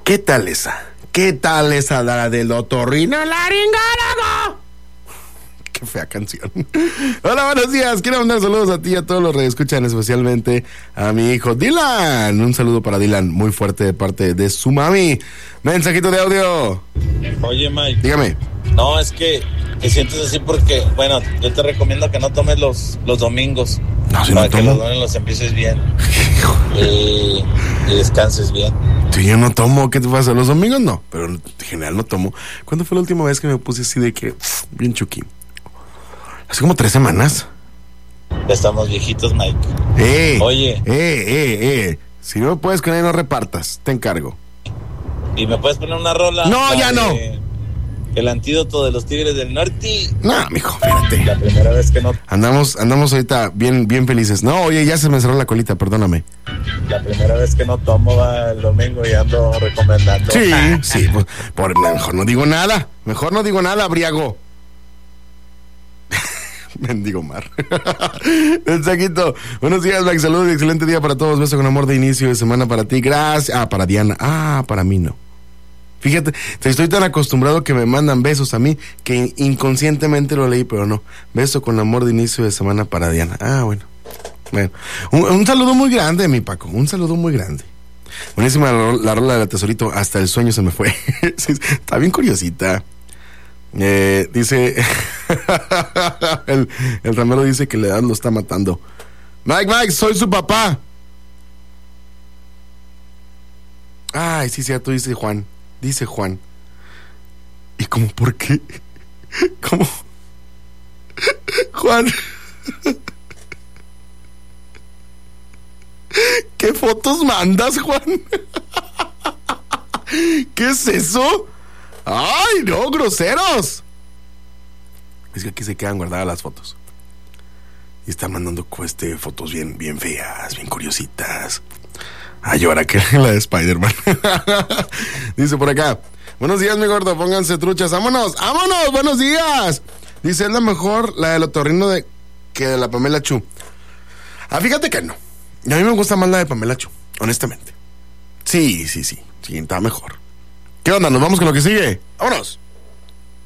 ¿Qué tal esa? ¿Qué tal esa la del otorrinolaringólogo? Qué fea canción. Hola, buenos días. Quiero mandar saludos a ti y a todos los que escuchan, especialmente a mi hijo Dylan. Un saludo para Dylan, muy fuerte de parte de su mami. Mensajito de audio. Oye, Mike. Dígame. No, es que te sientes así porque, bueno, yo te recomiendo que no tomes los domingos. No, si para no que tomo. los lunes los empieces bien y descanses bien. Sí, yo no tomo, ¿qué te pasa? Los domingos no, pero en general no tomo. ¿Cuándo fue la última vez que me puse así de que bien chucky? Hace como 3 semanas. Ya estamos viejitos, Mike. Oye. Si no puedes con él, no repartas. Te encargo. ¿Y me puedes poner una rola? No, ya no. El antídoto de los Tigres del Norte. No, mijo, fíjate. La primera vez que no. Andamos ahorita bien felices. No, oye, ya se me cerró la colita, perdóname. La primera vez que no tomo va el domingo y ando recomendando. Sí, pues mejor no digo nada. Briago. Mendigo mar. Mensajito. Buenos días, Mike. Saludos y excelente día para todos. Beso con amor de inicio de semana para ti. Gracias. Para Diana. Para mí no. Fíjate, estoy tan acostumbrado que me mandan besos a mí que inconscientemente lo leí, pero no. Beso con amor de inicio de semana para Diana. Bueno. Un saludo muy grande, mi Paco. Un saludo muy grande. Buenísima la rola del tesorito. Hasta el sueño se me fue. Sí, está bien curiosita. Dice el ramero dice que la edad lo está matando. Mike, soy su papá. Ay, sí, cierto, dice Juan. ¿Y cómo por qué? ¿Cómo? Juan. ¿Qué fotos mandas, Juan? ¿Qué es eso? ¡Ay, no, groseros! Es que aquí se quedan guardadas las fotos. Y están mandando fotos bien feas, bien curiositas. Ay, ahora que la de Spider-Man. Dice por acá: buenos días, mi gordo, pónganse truchas. ¡Vámonos! ¡Buenos días! Dice, es la mejor la del otorrino que de la Pamela Chu. Fíjate que no. Y a mí me gusta más la de Pamela Chu, honestamente. Sí, está mejor. ¿Qué onda? ¿Nos vamos con lo que sigue? ¡Vámonos!